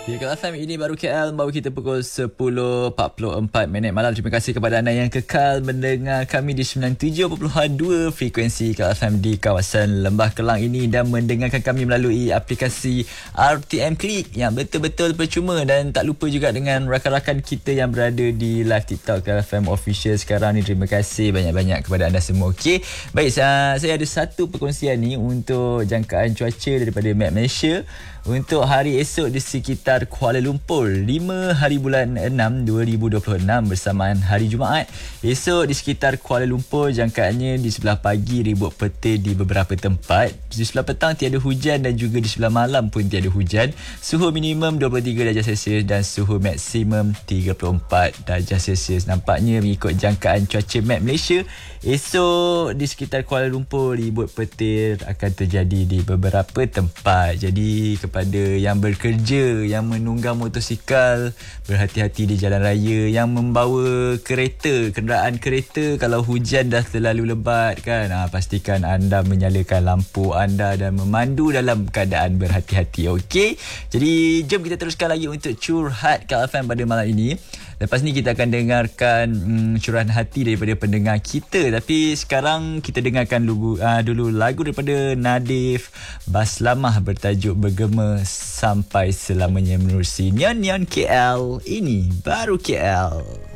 Ya, Kak FM, ini baru KL, baru kita pukul 10.44 malam. Terima kasih kepada anda yang kekal mendengar kami di 97.2 frekuensi Kak FM di kawasan Lembah Kelang ini dan mendengarkan kami melalui aplikasi RTM Klik yang betul-betul percuma. Dan tak lupa juga dengan rakan-rakan kita yang berada di live TikTok Kak FM Official sekarang ni. Terima kasih banyak-banyak kepada anda semua. Okey, baik, saya ada satu perkongsian ni untuk jangkaan cuaca daripada Map Malaysia untuk hari esok di sekitar Kuala Lumpur, 5 hari bulan 6 2026 bersamaan hari Jumaat. Esok di sekitar Kuala Lumpur jangkaannya di sebelah pagi ribut petir di beberapa tempat. Di sebelah petang tiada hujan dan juga di sebelah malam pun tiada hujan. Suhu minimum 23 darjah Celsius dan suhu maksimum 34 darjah Celsius. Nampaknya mengikut jangkaan cuaca Map Malaysia, esok di sekitar Kuala Lumpur ribut petir akan terjadi di beberapa tempat. Jadi kepada yang bekerja, yang menunggang motosikal, berhati-hati di jalan raya. Yang membawa kereta, kenderaan kereta, kalau hujan dah terlalu lebat kan, pastikan anda menyalakan lampu anda dan memandu dalam keadaan berhati-hati. Okey, jadi jom kita teruskan lagi untuk curhat Kak FM pada malam ini. Lepas ni kita akan dengarkan curahan hati daripada pendengar kita. Tapi sekarang kita dengarkan dulu lagu daripada Nadif Baslamah bertajuk Bergema Sampai Selamanya menerusi Nyan Nyan KL. Ini baru KL.